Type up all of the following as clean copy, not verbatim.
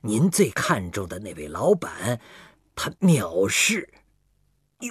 您最看重的那位老板，他藐视。哟！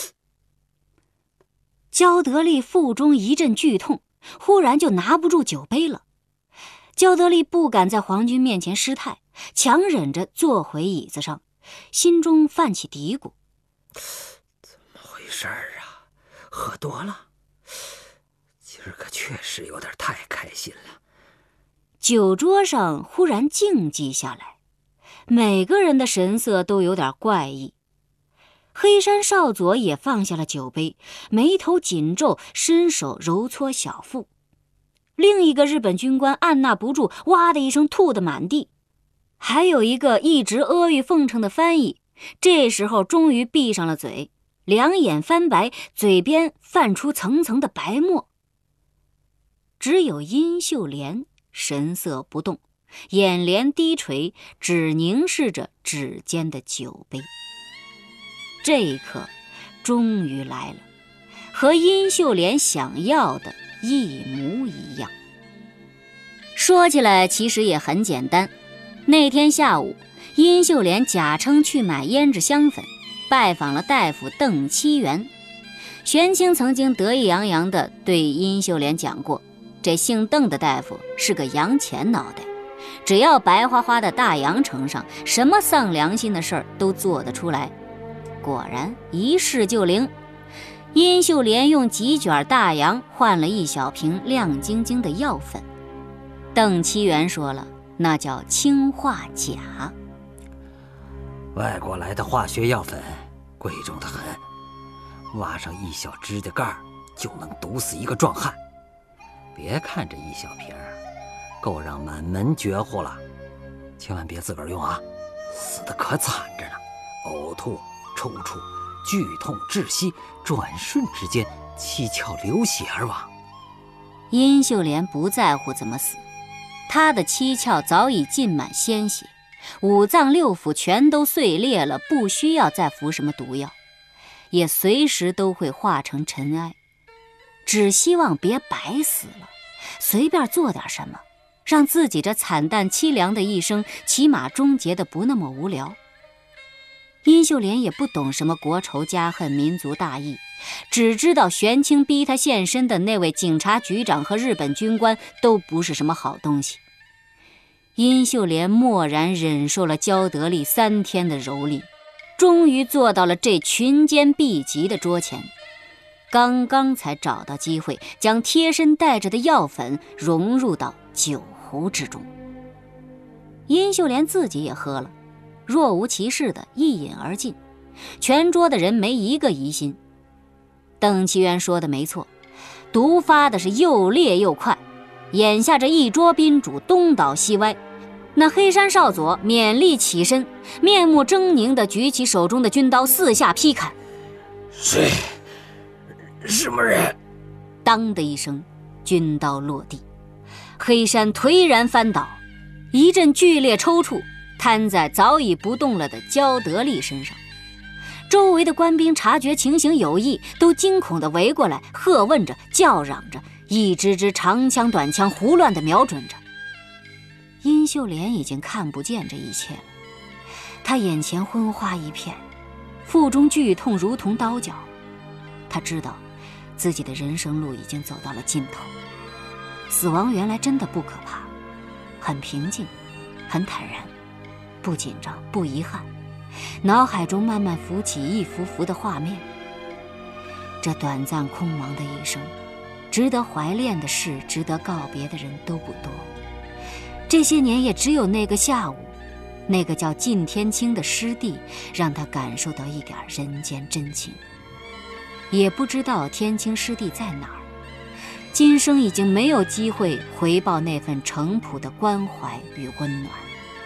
焦德利腹中一阵剧痛，忽然就拿不住酒杯了。焦德利不敢在皇军面前失态，强忍着坐回椅子上，心中泛起嘀咕： 怎么回事啊？喝多了？今儿个确实有点太开心了。 酒桌上忽然静寂下来，每个人的神色都有点怪异。黑山少佐也放下了酒杯，眉头紧皱，伸手揉搓小腹。另一个日本军官按捺不住，哇的一声吐得满地。还有一个一直阿谀奉承的翻译，这时候终于闭上了嘴，两眼翻白，嘴边泛出层层的白沫。只有殷秀莲神色不动，眼帘低垂，只凝视着指尖的酒杯。这一刻终于来了，和殷秀莲想要的一模一样。说起来其实也很简单，那天下午，殷秀莲假称去买胭脂香粉，拜访了大夫邓七元。玄清曾经得意洋洋地对殷秀莲讲过，这姓邓的大夫是个洋钱脑袋，只要白花花的大洋城上，什么丧良心的事儿都做得出来。果然一试就灵，殷秀莲用几卷大洋换了一小瓶亮晶晶的药粉。邓七元说了，那叫氰化钾。 外国来的化学药粉贵重得很，挖上一小指甲盖就能毒死一个壮汉。别看这一小瓶够让满门绝户了，千万别自个儿用啊，死得可惨着呢，呕吐、抽搐、剧痛窒息，转瞬之间七窍流血而亡。 殷秀莲不在乎怎么死，她的七窍早已浸满鲜血，五脏六腑全都碎裂了，不需要再服什么毒药，也随时都会化成尘埃。只希望别白死了，随便做点什么，让自己这惨淡凄凉的一生起码终结的不那么无聊。殷秀莲也不懂什么国仇家恨、民族大义，只知道玄清逼他现身的那位警察局长和日本军官都不是什么好东西。殷秀莲默然忍受了焦德利3天的蹂躏，终于坐到了这群奸毕集的桌前，刚刚才找到机会将贴身带着的药粉融入到酒壶之中。殷秀莲自己也喝了，若无其事的一饮而尽，全桌的人没一个疑心。邓其元说的没错，毒发的是又烈又快，眼下这一桌宾主东倒西歪。那黑山少佐勉力起身，面目狰狞地举起手中的军刀四下劈砍。 谁？什么人？ 当的一声，军刀落地，黑山颓然翻倒，一阵剧烈抽搐，瘫在早已不动了的焦德利身上。周围的官兵察觉情形有异，都惊恐地围过来，喝问着，叫嚷着，一支支长枪短枪胡乱地瞄准着。殷秀莲已经看不见这一切了，她眼前昏花一片，腹中剧痛如同刀绞。她知道自己的人生路已经走到了尽头，死亡原来真的不可怕，很平静，很坦然，不紧张，不遗憾。脑海中慢慢浮起一幅幅的画面。这短暂空茫的一生，值得怀恋的事，值得告别的人都不多。这些年也只有那个下午，那个叫靳天清的师弟，让他感受到一点人间真情。也不知道天清师弟在哪儿，今生已经没有机会回报那份诚朴的关怀与温暖。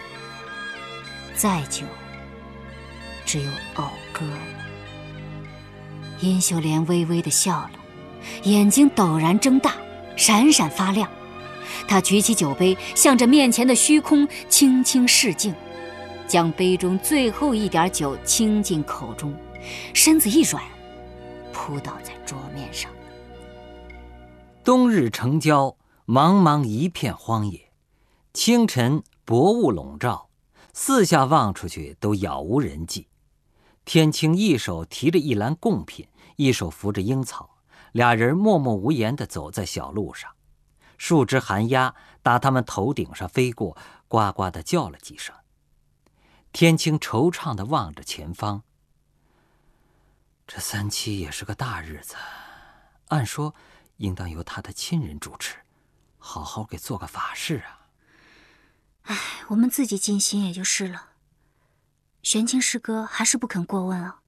再久，只有讴歌了。殷秀莲微微地笑了，眼睛陡然睁大，闪闪发亮。她举起酒杯，向着面前的虚空轻轻示敬，将杯中最后一点酒倾进口中，身子一软，扑倒在桌面上。 冬日城郊，茫茫一片荒野，清晨薄雾笼罩， 四下望出去都杳无人迹。天青一手提着一篮贡品，一手扶着樱草，俩人默默无言地走在小路上。数只寒鸦打他们头顶上飞过，呱呱地叫了几声。天青惆怅地望着前方，这37也是个大日子，按说应当由他的亲人主持，好好给做个法事啊。 我们自己尽心也就是了。玄清师哥还是不肯过问啊。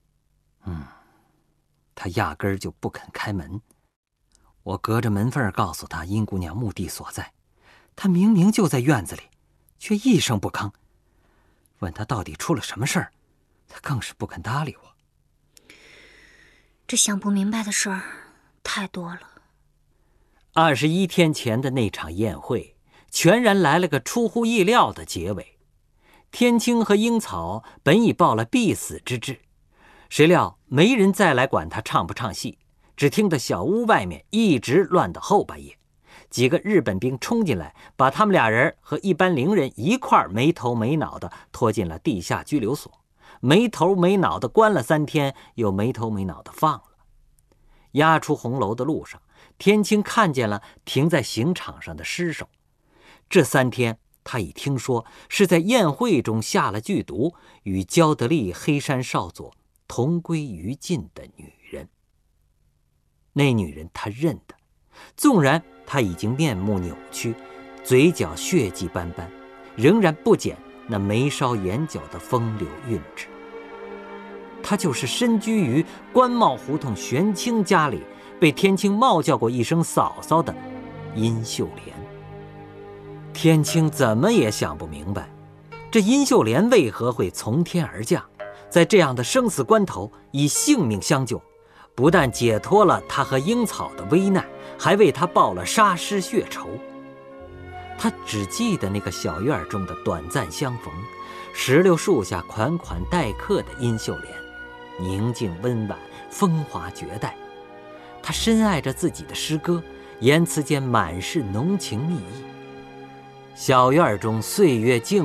他压根儿就不肯开门。我隔着门缝告诉他殷姑娘墓地所在，他明明就在院子里，却一声不吭。问他到底出了什么事儿，他更是不肯搭理我。 这想不明白的事儿太多了。 21天前的那场宴会，全然来了个出乎意料的结尾。天青和樱草本已抱了必死之志，谁料没人再来管他唱不唱戏，只听得小屋外面一直乱到后半夜。几个日本兵冲进来，把他们俩人和一班伶人一块儿没头没脑的拖进了地下拘留所，没头没脑的关了3天，又没头没脑的放了。押出红楼的路上，天青看见了停在刑场上的尸首。这3天他已听说是在宴会中下了剧毒，与焦德丽、黑山少佐同归于尽的女人。那女人他认得，纵然她已经面目扭曲，嘴角血迹斑斑，仍然不减那眉梢眼角的风流韵致。她就是身居于官帽胡同玄清家里，被天青冒叫过一声嫂嫂的殷秀莲。天青怎么也想不明白，这殷秀莲为何会从天而降，在这样的生死关头以性命相救，不但解脱了他和樱草的危难，还为他报了杀尸血仇。他只记得那个小院中的短暂相逢，石榴树下款款待客的殷秀莲，宁静温婉，风华绝代。他深爱着自己的师哥，言辞间满是浓情蜜意。小院中岁月静